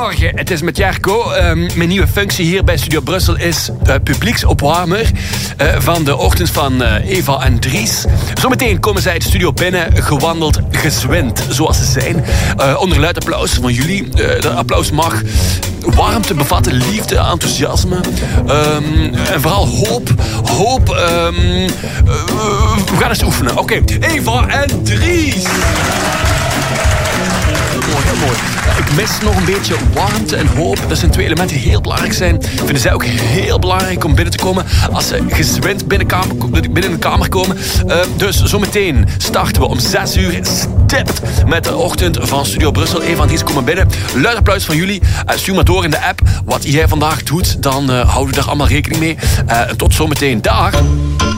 Goedemorgen, het is met Jarko. Mijn nieuwe functie hier bij Studio Brussel is publieksopwarmer van de ochtend van Eva en Dries. Zometeen komen zij het studio binnen, gewandeld, gezwind, zoals ze zijn. Onder luid applaus van jullie. Dat applaus mag warmte bevatten, liefde, enthousiasme. En vooral hoop. We gaan eens oefenen. Oké, Eva en Dries. Heel mooi. Ik mis nog een beetje warmte en hoop. Dat zijn twee elementen die heel belangrijk zijn. Vinden zij ook heel belangrijk om binnen te komen als ze gezwind binnen de kamer komen. Dus zometeen starten we om 6 uur stipt met de ochtend van Studio Brussel. Eva en Dries komen binnen. Luid applaus van jullie. Stuur maar door in de app wat jij vandaag doet. Dan houden we daar allemaal rekening mee. Tot zometeen. Dag!